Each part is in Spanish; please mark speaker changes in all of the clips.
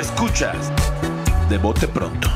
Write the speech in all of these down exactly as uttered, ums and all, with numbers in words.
Speaker 1: escuchas de Bote Pronto.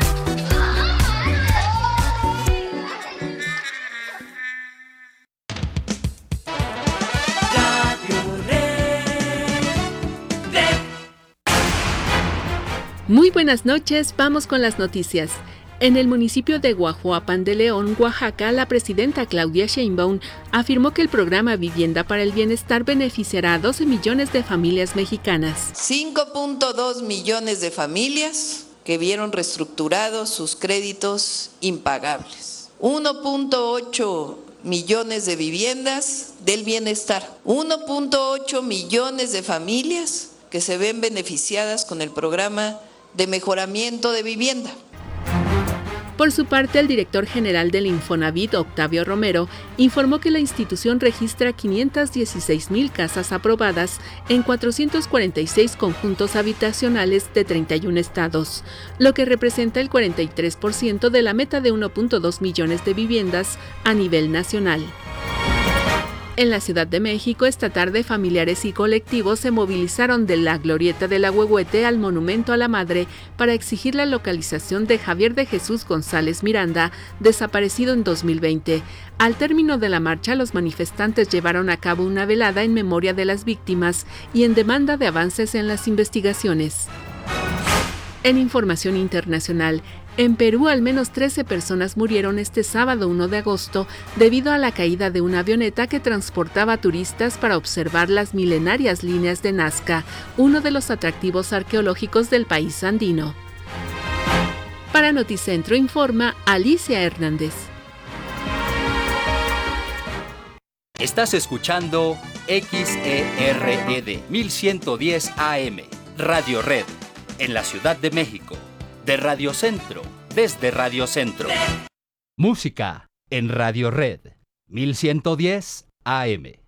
Speaker 2: Muy buenas noches, vamos con las noticias. En el municipio de Guajuapan de León, Oaxaca, la presidenta Claudia Sheinbaum afirmó que el programa Vivienda para el Bienestar beneficiará a doce millones de familias mexicanas.
Speaker 3: cinco punto dos millones de familias que vieron reestructurados sus créditos impagables. uno punto ocho millones de viviendas del bienestar. uno punto ocho millones de familias que se ven beneficiadas con el programa de mejoramiento de vivienda.
Speaker 2: Por su parte, el director general del Infonavit, Octavio Romero, informó que la institución registra quinientas dieciséis mil casas aprobadas en cuatrocientos cuarenta y seis conjuntos habitacionales de treinta y un estados, lo que representa el cuarenta y tres por ciento de la meta de uno punto dos millones de viviendas a nivel nacional. En la Ciudad de México, esta tarde, familiares y colectivos se movilizaron de la Glorieta del Ahuehuete al Monumento a la Madre para exigir la localización de Javier de Jesús González Miranda, desaparecido en dos mil veinte. Al término de la marcha, los manifestantes llevaron a cabo una velada en memoria de las víctimas y en demanda de avances en las investigaciones. En información internacional, en Perú al menos trece personas murieron este sábado uno de agosto debido a la caída de una avioneta que transportaba turistas para observar las milenarias líneas de Nazca, uno de los atractivos arqueológicos del país andino. Para Noticentro informa Alicia Hernández.
Speaker 4: Estás escuchando X E R E D mil ciento diez A M, Radio Red, en la Ciudad de México. De Radio Centro, desde Radio Centro. Música en Radio Red, mil ciento diez A M.